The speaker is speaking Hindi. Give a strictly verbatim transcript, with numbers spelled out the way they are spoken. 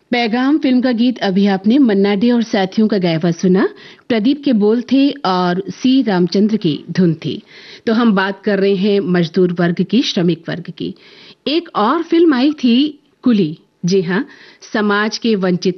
पैगाम फिल्म का गीत अभी आपने मन्ना डे और साथियों का गाया हुआ सुना। प्रदीप के बोल थे और सी रामचंद्र की धुन थी। तो हम बात कर रहे हैं मजदूर वर्ग की, श्रमिक वर्ग की। एक और फिल्म आई थी कुली। जी हाँ, समाज के वंचित